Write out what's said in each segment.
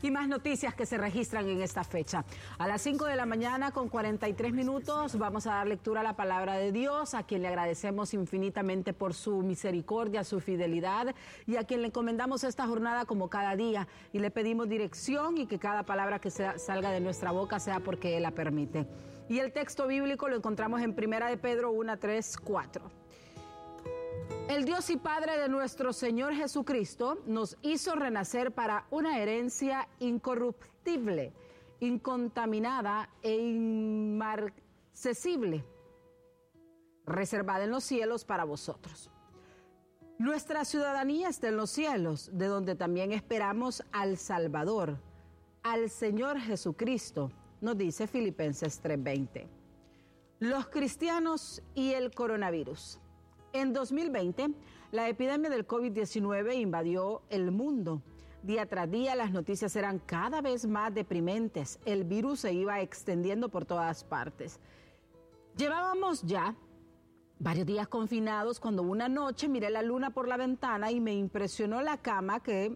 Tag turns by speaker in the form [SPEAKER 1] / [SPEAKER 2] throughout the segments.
[SPEAKER 1] Y más noticias que se registran en esta fecha. A las 5 de la mañana con 43 minutos vamos a dar lectura a la palabra de Dios, a quien le agradecemos infinitamente por su misericordia, su fidelidad, y a quien le encomendamos esta jornada como cada día. Y le pedimos dirección y que cada palabra que salga de nuestra boca sea porque Él la permite. Y el texto bíblico lo encontramos en 1 de Pedro 1, 3, 4. El Dios y Padre de nuestro Señor Jesucristo nos hizo renacer para una herencia incorruptible, incontaminada e inmarcesible, reservada en los cielos para vosotros. Nuestra ciudadanía está en los cielos, de donde también esperamos al Salvador, al Señor Jesucristo, nos dice Filipenses 3:20. Los cristianos y el coronavirus. En 2020, la epidemia del COVID-19 invadió el mundo. Día tras día, las noticias eran cada vez más deprimentes. El virus se iba extendiendo por todas partes. Llevábamos ya varios días confinados cuando una noche miré la luna por la ventana y me impresionó la calma que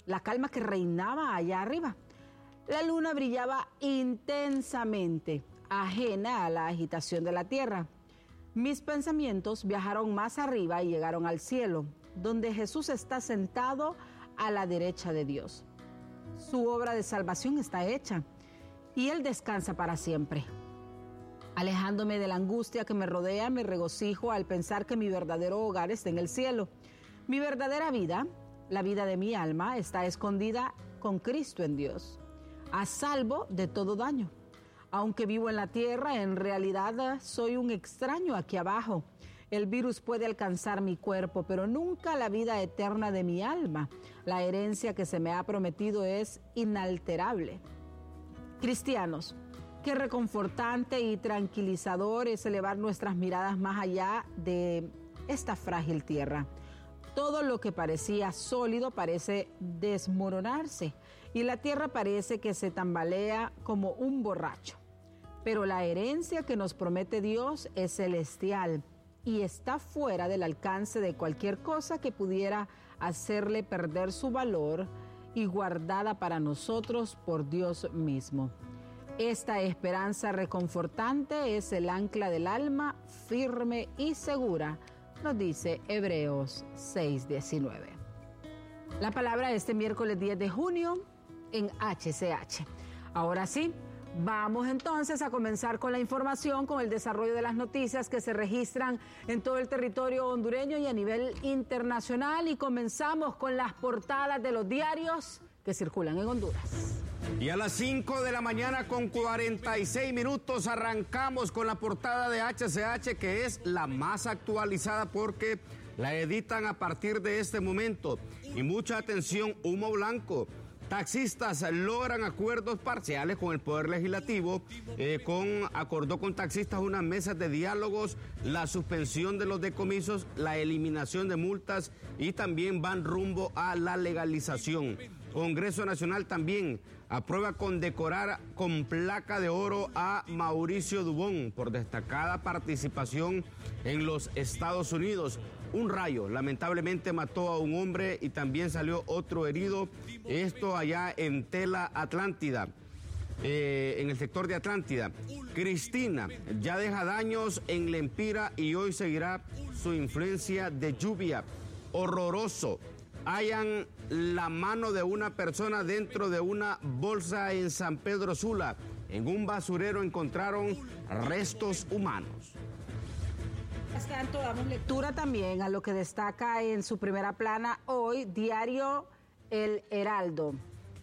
[SPEAKER 1] reinaba allá arriba. La luna brillaba intensamente, ajena a la agitación de la tierra. Mis pensamientos viajaron más arriba y llegaron al cielo, donde Jesús está sentado a la derecha de Dios. Su obra de salvación está hecha y Él descansa para siempre. Alejándome de la angustia que me rodea, me regocijo al pensar que mi verdadero hogar está en el cielo. Mi verdadera vida, la vida de mi alma, está escondida con Cristo en Dios, a salvo de todo daño. Aunque vivo en la tierra, en realidad soy un extraño aquí abajo. El virus puede alcanzar mi cuerpo, pero nunca la vida eterna de mi alma. La herencia que se me ha prometido es inalterable. Cristianos, qué reconfortante y tranquilizador es elevar nuestras miradas más allá de esta frágil tierra. Todo lo que parecía sólido parece desmoronarse y la tierra parece que se tambalea como un borracho. Pero la herencia que nos promete Dios es celestial y está fuera del alcance de cualquier cosa que pudiera hacerle perder su valor y guardada para nosotros por Dios mismo. Esta esperanza reconfortante es el ancla del alma, firme y segura, nos dice Hebreos 6:19. La palabra este miércoles 10 de junio en HCH. Ahora sí, vamos entonces a comenzar con la información, con el desarrollo de las noticias que se registran en todo el territorio hondureño y a nivel internacional. Y comenzamos con las portadas de los diarios que circulan en Honduras.
[SPEAKER 2] Y a las 5 de la mañana con 46 minutos arrancamos con la portada de HCH, que es la más actualizada porque la editan a partir de este momento. Y mucha atención, humo blanco. Taxistas logran acuerdos parciales con el Poder Legislativo, acordó con taxistas unas mesas de diálogos, la suspensión de los decomisos, la eliminación de multas y también van rumbo a la legalización. Congreso Nacional también aprueba condecorar con placa de oro a Mauricio Dubón por destacada participación en los Estados Unidos. Un rayo lamentablemente mató a un hombre y también salió otro herido, esto allá en Tela Atlántida, en el sector de Atlántida. Cristina ya deja daños en Lempira y hoy seguirá su influencia de lluvia. Horroroso. Hallan la mano de una persona dentro de una bolsa en San Pedro Sula. En un basurero encontraron restos humanos.
[SPEAKER 1] Mientras tanto, damos lectura también a lo que destaca en su primera plana hoy, diario El Heraldo.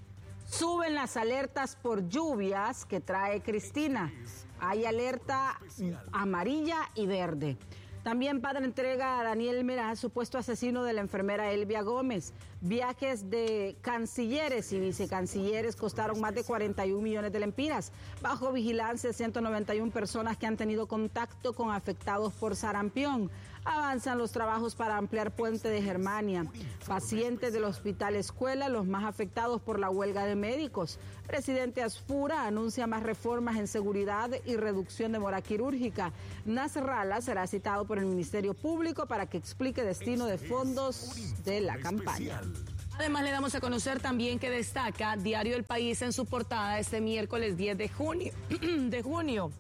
[SPEAKER 1] Suben las alertas por lluvias que trae Cristina. Hay alerta amarilla y verde. También padre entrega a Daniel Meraz, supuesto asesino de la enfermera Elvia Gómez. Viajes de cancilleres y vicecancilleres costaron más de 41 millones de lempiras. Bajo vigilancia, 191 personas que han tenido contacto con afectados por sarampión. Avanzan los trabajos para ampliar Puente de Germania. Pacientes del Hospital Escuela, los más afectados por la huelga de médicos. Presidente Asfura anuncia más reformas en seguridad y reducción de mora quirúrgica. Nasrallah será citado por el Ministerio Público para que explique destino de fondos de la campaña.
[SPEAKER 3] Además, le damos a conocer también que destaca Diario El País en su portada este miércoles 10 de junio.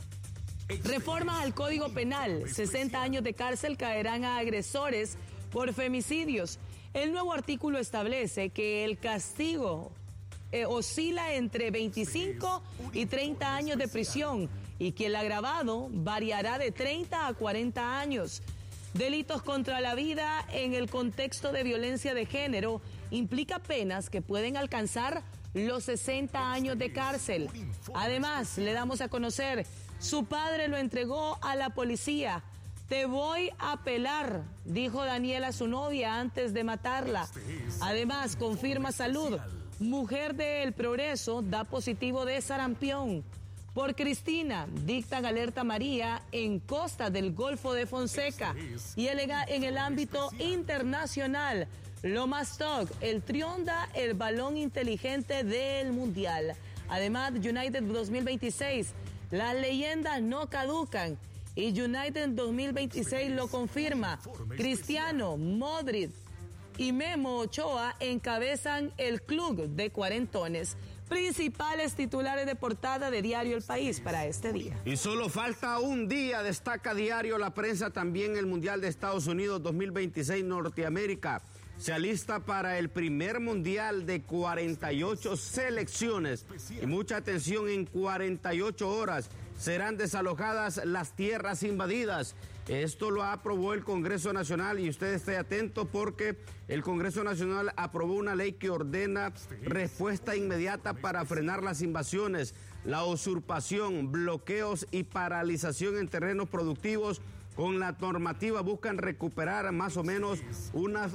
[SPEAKER 3] Reforma al Código Penal. 60 años de cárcel caerán a agresores por femicidios. El nuevo artículo establece que el castigo oscila entre 25 y 30 años de prisión y que el agravado variará de 30 a 40 años. Delitos contra la vida en el contexto de violencia de género implica penas que pueden alcanzar los 60 años de cárcel. Además, le damos a conocer, su padre lo entregó a la policía. Te voy a pelar, dijo Daniel a su novia antes de matarla. Además, confirma salud. Mujer de El Progreso da positivo de sarampión. Por Cristina, dictan alerta amarilla en costa del Golfo de Fonseca. Y en el ámbito internacional, Lomas Talk, el Trionda, el balón inteligente del Mundial. Además, United 2026, las leyendas no caducan. Y United 2026 lo confirma. Cristiano, Modric y Memo Ochoa encabezan el club de cuarentones. Principales titulares de portada de Diario El País para este día.
[SPEAKER 2] Y solo falta un día, destaca Diario La Prensa, también el Mundial de Estados Unidos 2026 Norteamérica. Se alista para el primer mundial de 48 selecciones. Y mucha atención, en 48 horas serán desalojadas las tierras invadidas. Esto lo aprobó el Congreso Nacional y usted esté atento porque el Congreso Nacional aprobó una ley que ordena respuesta inmediata para frenar las invasiones, la usurpación, bloqueos y paralización en terrenos productivos. Con la normativa buscan recuperar más o menos unas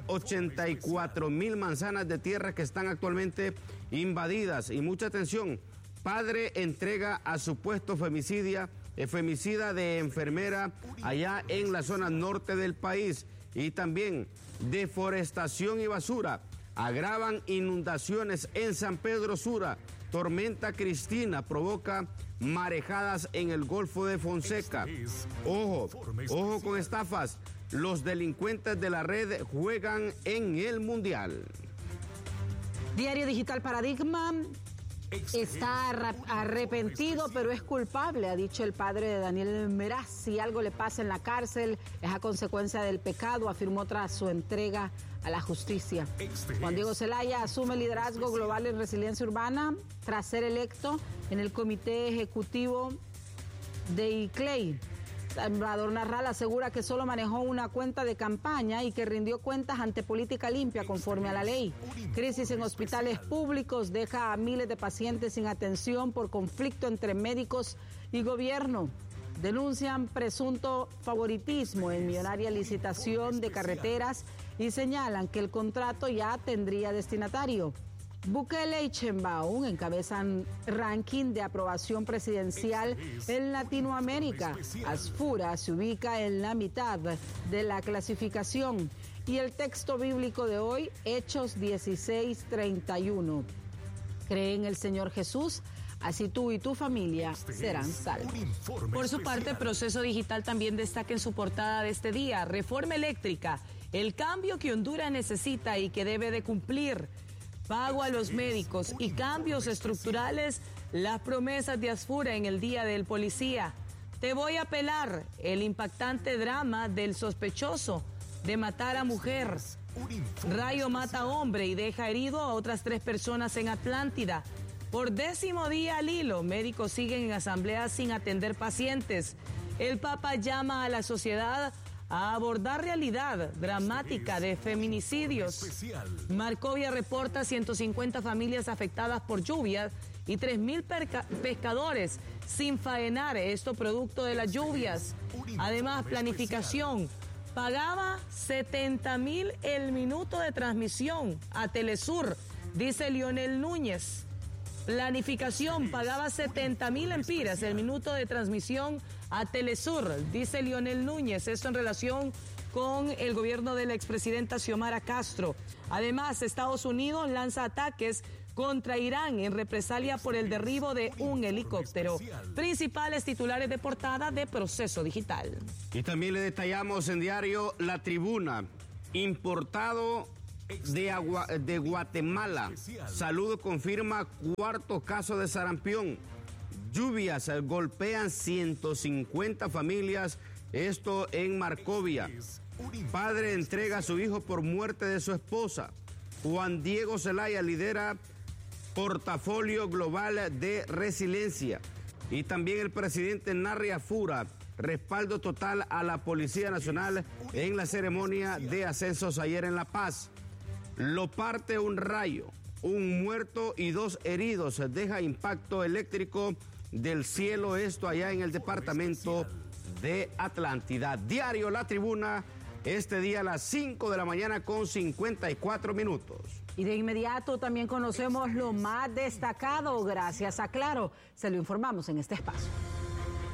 [SPEAKER 2] 84,000 manzanas de tierra que están actualmente invadidas. Y mucha atención, padre entrega a supuesto femicida de enfermera allá en la zona norte del país. Y también deforestación y basura agravan inundaciones en San Pedro Sula. Tormenta Cristina provoca marejadas en el Golfo de Fonseca. Ojo con estafas. Los delincuentes de la red juegan en el Mundial.
[SPEAKER 1] Diario Digital Paradigma. Está arrepentido, pero es culpable, ha dicho el padre de Daniel Meraz. Si algo le pasa en la cárcel, es a consecuencia del pecado, afirmó tras su entrega a la justicia. Juan Diego Zelaya asume liderazgo global en resiliencia urbana tras ser electo en el comité ejecutivo de ICLEI. Salvador Narral asegura que solo manejó una cuenta de campaña y que rindió cuentas ante Política Limpia conforme a la ley. Crisis en hospitales públicos deja a miles de pacientes sin atención por conflicto entre médicos y gobierno. Denuncian presunto favoritismo en millonaria licitación de carreteras y señalan que el contrato ya tendría destinatario. Bukele y Sheinbaum encabezan ranking de aprobación presidencial en Latinoamérica. Asfura se ubica en la mitad de la clasificación. Y el texto bíblico de hoy, Hechos 16:31. Cree en el Señor Jesús, así tú y tu familia serán salvos.
[SPEAKER 3] Por su parte, Proceso Digital también destaca en su portada de este día: reforma eléctrica, el cambio que Honduras necesita y que debe de cumplir. Pago a los médicos y cambios estructurales, las promesas de Asfura en el Día del Policía. Te voy a pelar, el impactante drama del sospechoso de matar a mujer. Rayo mata a hombre y deja herido a otras 3 personas en Atlántida. Por 10º día al hilo, médicos siguen en asamblea sin atender pacientes. El Papa llama a la sociedad a abordar realidad dramática de feminicidios. Marcovia reporta 150 familias afectadas por lluvias y 3,000 pescadores sin faenar, esto producto de las lluvias. Además, planificación. Pagaba 70,000 el minuto de transmisión a Telesur, dice Lionel Núñez. Planificación, pagaba 70,000 empiras el minuto de transmisión a Telesur, dice Lionel Núñez. Esto en relación con el gobierno de la expresidenta Xiomara Castro. Además, Estados Unidos lanza ataques contra Irán en represalia por el derribo de un helicóptero. Principales titulares de portada de Proceso Digital.
[SPEAKER 2] Y también le detallamos en diario La Tribuna. Importado de Guatemala. Salud confirma 4.º caso de sarampión. Lluvias golpean 150 familias, esto en Marcovia. Padre entrega a su hijo por muerte de su esposa. Juan Diego Zelaya lidera portafolio global de resiliencia. Y también el presidente Narri Afura, respaldo total a la Policía Nacional en la ceremonia de ascensos ayer en La Paz. Lo parte un rayo, un muerto y 2 heridos. Deja impacto eléctrico del cielo, esto allá en el departamento de Atlántida. Diario La Tribuna, este día a las 5 de la mañana con 54 minutos.
[SPEAKER 1] Y de inmediato también conocemos lo más destacado gracias a Claro. Se lo informamos en este espacio.